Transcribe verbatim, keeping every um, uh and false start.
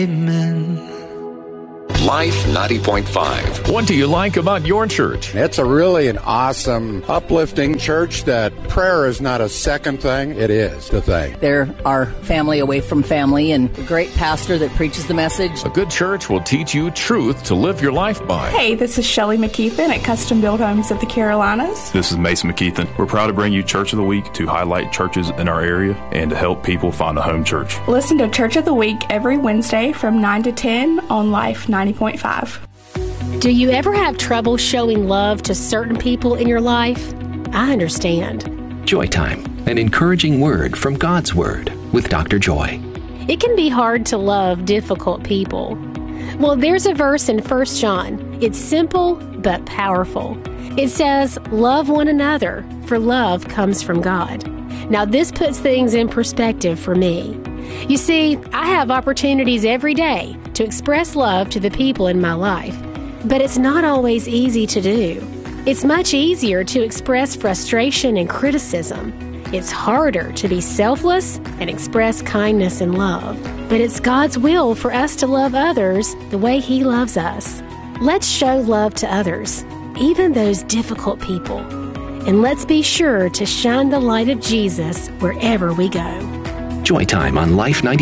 Amen. Life ninety point five. What do you like about your church? It's a really an awesome, uplifting church that prayer is not a second thing. It is the thing. They're our family away from family and a great pastor that preaches the message. A good church will teach you truth to live your life by. Hey, this is Shelley McKeithen at Custom Built Homes of the Carolinas. This is Mason McKeithen. We're proud to bring you Church of the Week to highlight churches in our area and to help people find a home church. Listen to Church of the Week every Wednesday from nine to ten on Life ninety point five. Do you ever have trouble showing love to certain people in your life? I understand. Joy Time, an encouraging word from God's Word with Doctor Joy. It can be hard to love difficult people. Well, there's a verse in First John. It's simple but powerful. It says, "Love one another, for love comes from God." Now, this puts things in perspective for me. You see, I have opportunities every day to express love to the people in my life, but it's not always easy to do. It's much easier to express frustration and criticism. It's harder to be selfless and express kindness and love. But it's God's will for us to love others the way He loves us. Let's show love to others, even those difficult people. And let's be sure to shine the light of Jesus wherever we go. Joy Time on Life ninety.